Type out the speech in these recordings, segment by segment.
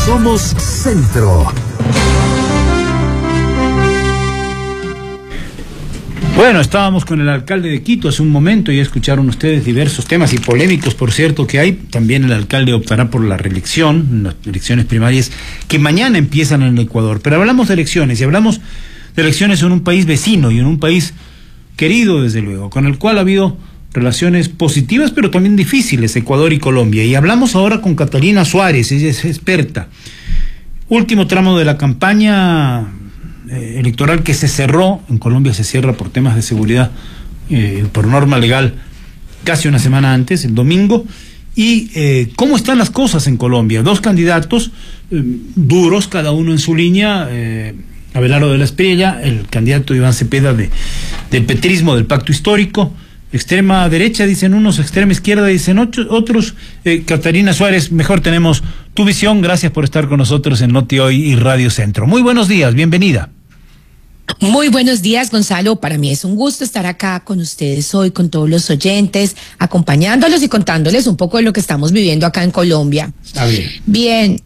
Somos Centro. Bueno, estábamos con el alcalde de Quito hace un momento, y escucharon ustedes diversos temas y polémicos, por cierto, que hay. También el alcalde optará por la reelección, las elecciones primarias que mañana empiezan en el Ecuador. Pero hablamos de elecciones, y hablamos de elecciones en un país vecino y en un país querido, desde luego, con el cual ha habido relaciones positivas, pero también difíciles, Ecuador y Colombia. Y hablamos ahora con Catalina Suárez, ella es experta. Último tramo de la campaña electoral que se cerró, en Colombia se cierra por temas de seguridad, por norma legal, casi una semana antes, el domingo. Y ¿cómo están las cosas en Colombia? Dos candidatos duros, cada uno en su línea. Abelardo de la Espriella, el candidato Iván Cepeda del petrismo, del pacto histórico. Extrema derecha, dicen unos, extrema izquierda, dicen otros. Catalina Suárez, mejor tenemos tu visión. Gracias por estar con nosotros en Noti Hoy y Radio Centro. Muy buenos días, bienvenida. Muy buenos días, Gonzalo. Para mí es un gusto estar acá con ustedes hoy, con todos los oyentes, acompañándolos y contándoles un poco de lo que estamos viviendo acá en Colombia. Está bien. Bien.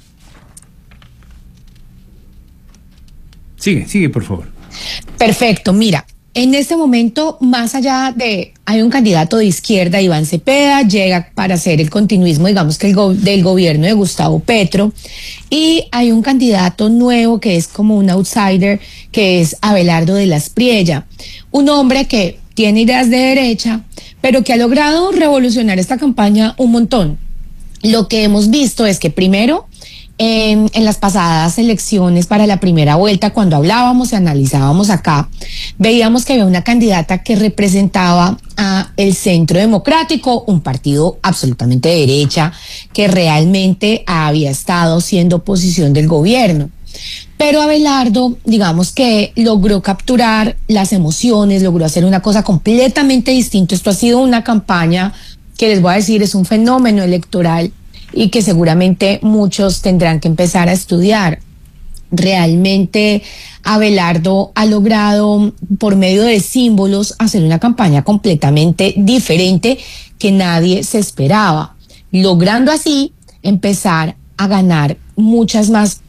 Sigue, por favor. Perfecto, mira. En este momento, más allá de, hay un candidato de izquierda, Iván Cepeda, llega para hacer el continuismo, digamos que del gobierno de Gustavo Petro, y hay un candidato nuevo que es como un outsider, que es Abelardo de la Espriella, un hombre que tiene ideas de derecha, pero que ha logrado revolucionar esta campaña un montón. Lo que hemos visto es que primero, en las pasadas elecciones para la primera vuelta, cuando hablábamos y analizábamos acá, veíamos que había una candidata que representaba a el Centro Democrático, un partido absolutamente de derecha que realmente había estado siendo oposición del gobierno. Pero Abelardo, digamos que logró capturar las emociones, logró hacer una cosa completamente distinta. Esto ha sido una campaña que les voy a decir es un fenómeno electoral y que seguramente muchos tendrán que empezar a estudiar. Realmente Abelardo ha logrado, por medio de símbolos, hacer una campaña completamente diferente que nadie se esperaba, logrando así empezar a ganar muchas más